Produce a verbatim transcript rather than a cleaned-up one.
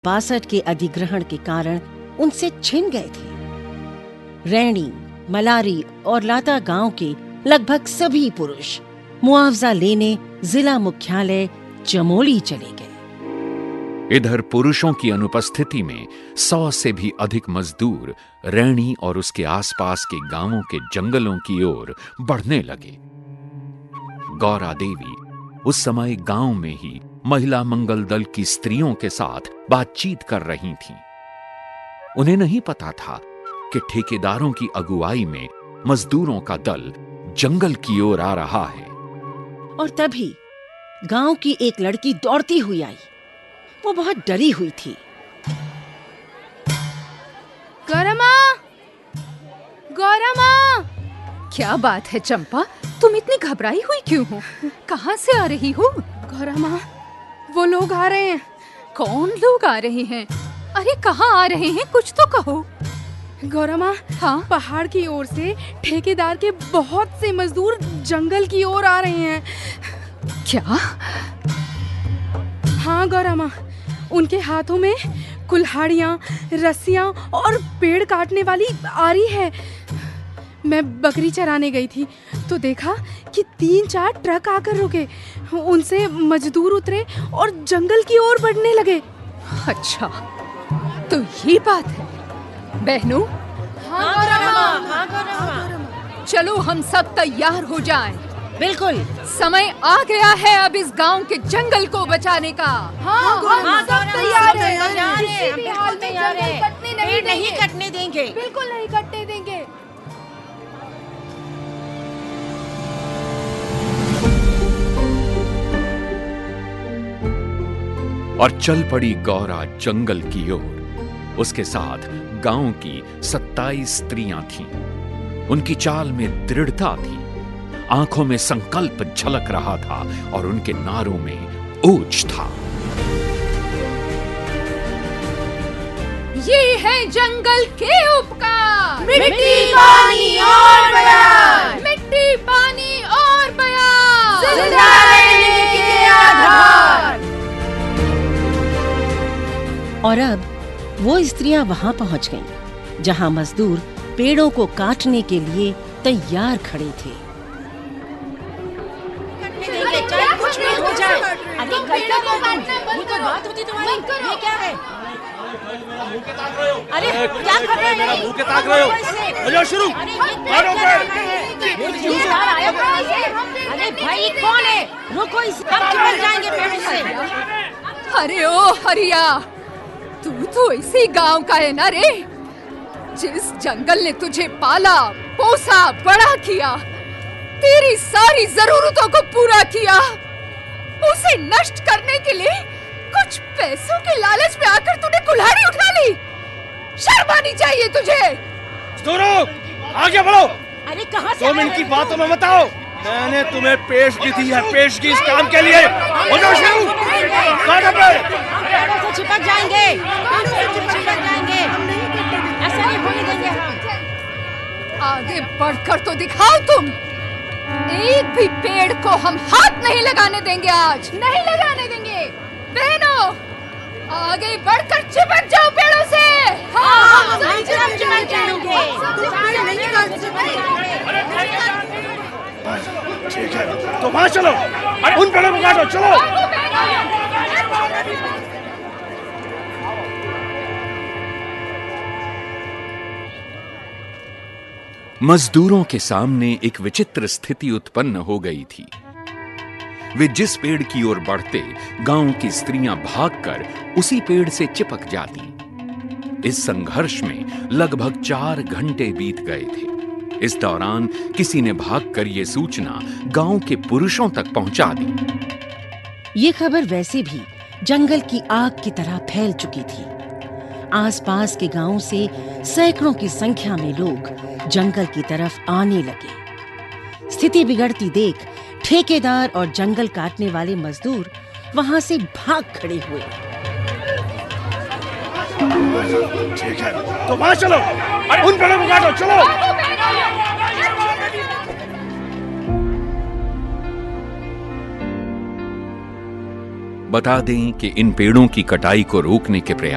बासठ के अधिग्रहण के कारण उनसे छिन गए थे। रैणी, मलारी और लाता गांव के लगभग सभी पुरुष मुआवजा लेने जिला मुख्यालय चमोली चले गए। इधर पुरुषों की अनुपस्थिति में सौ से भी अधिक मजदूर रैणी और उसके आसपास के गांवों के जंगलों की ओर बढ़ने लगे। गौरा देवी उस समय गांव में ही महिला मंगल दल की स्त्रियों के साथ बातचीत कर रही थीं। उन्हें नहीं पता था कि ठेकेदारों की अगुवाई में मजदूरों का दल जंगल की ओर आ रहा है। और तभी गांव की एक लड़की दौड़ती हुई आई। वो बहुत डरी हुई थी। गौरा माँ, गौरा माँ! क्या बात है चंपा, तुम इतनी घबराई हुई क्यों हो? कहाँ से आ रही हो? गौरा माँ, वो लोग आ रहे हैं। कौन लोग आ रहे हैं? अरे कहाँ आ रहे हैं, कुछ तो कहो। गौरा माँ, हाँ? पहाड़ की ओर से ठेकेदार के बहुत से मजदूर जंगल की ओर आ रहे हैं। क्या? हाँ गौरा माँ, उनके हाथों में कुल्हाड़ियाँ, रस्सियाँ और पेड़ काटने वाली आरी है। मैं बकरी चराने गई थी तो देखा कि तीन चार ट्रक आकर रुके। उनसे मजदूर उतरे और जंगल की ओर बढ़ने लगे। अच्छा, तो ये बात है बहनों। हाँ गौरा माँ, हाँ गौरा माँ। चलो हम सब तैयार हो जाएं। बिल्कुल, समय आ गया है अब इस गांव के जंगल को बचाने का। हाँ, हम सब तैयार हैं। किसी भी हाल में जंगल कटने नहीं, नहीं कटने देंगे। बिल्कुल नहीं कटने देंगे। और चल पड़ी गौरा जंगल की ओर। उसके साथ गांव की सत्ताईस स्त्रियां थीं। उनकी चाल में दृढ़ता थी, आंखों में संकल्प झलक रहा था और उनके नारों में ओज था। ये है जंगल के उपकार, मिट्टी, पानी और बयान, मिट्टी, पानी और बयान, जिंदा रहने के आधार। और अब वो स्त्रियां वहां पहुंच गईं, जहां मजदूर पेड़ों को काटने के लिए तैयार खड़े थे। कुछ नहीं हो जाए। अरे करते हो तुम? ये तो बात होती तुम्हारी। ये क्या है? अरे क्या कर रहे हो? मुंह के ताक रहे हो? हो जाओ शुरू। मारो ठेकेदार आया कहाँ से? अरे भाई कौन है? रुको, इस हम चिपक जाएंगे पेड़ से। अरे ओ हरिया, तू तो इसी गांव का है ना रे, जिस जंगल ने तुझे पाला, पोसा, बड़ा किया, तेरी सारी जरूरतों को पूरा किया। उसे नष्ट करने के लिए कुछ पैसों के लालच में आकर तूने कुल्हाड़ी उठा ली। शर्म आनी चाहिए तुझे। मजदूरों, आगे बढ़ो। अरे कहाँ से? दो मिनट की बातों में बताओ। मैंने तुम्हें पेशगी दी है, पेशगी इस काम के लिए। हो जाओ शुरू। काटो पेड़। पेड़ों से चिपक जाएंगे, पेड़ों से चिपक जाएंगे। ऐसा नहीं होने देंगे हम। आगे बढ़कर तो दिखाओ तुम। एक भी पेड़ को हम हाथ नहीं लगाने देंगे, आज नहीं लगाने देंगे। बहनों, आगे बढ़कर चिपक जाओ पेड़ों से। हाँ, हम चिपक जाएंगे। ठीक है, तो वहाँ चलो। अरे उन पेड़ों को काटो, चलो। मजदूरों के सामने एक विचित्र स्थिति उत्पन्न हो गई थी। वे जिस पेड़ की ओर बढ़ते, गांव की स्त्रियां भागकर उसी पेड़ से चिपक जाती। इस संघर्ष में लगभग चार घंटे बीत गए थे। इस दौरान किसी ने भागकर ये सूचना गांव के पुरुषों तक पहुंचा दी। ये खबर वैसे भी जंगल की आग की तरह फैल चुकी थी। आसपास के गांवों से सैकड़ों की संख्या में लोग जंगल की तरफ आने लगे। स्थिति बिगड़ती देख ठेकेदार और जंगल काटने वाले मजदूर वहां से भाग खड़े हुए। ठीक है, तो वहाँ चलो। अरे उन पेड़ों को काटो, चलो। बता दें कि इन पेड़ों की कटाई को रोकने के प्रयास